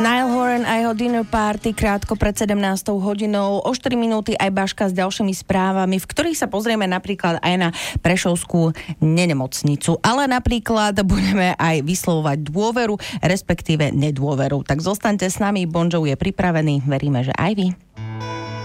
Niall Horan a jeho dinner party krátko pred 17. hodinou. O 4 minúty aj Baška s ďalšími správami, v ktorých sa pozrieme napríklad aj na Prešovskú nemocnicu. Ale napríklad budeme aj vyslovovať dôveru, respektíve nedôveru. Tak zostaňte s nami, Bon Jovi je pripravený, veríme, že aj vy.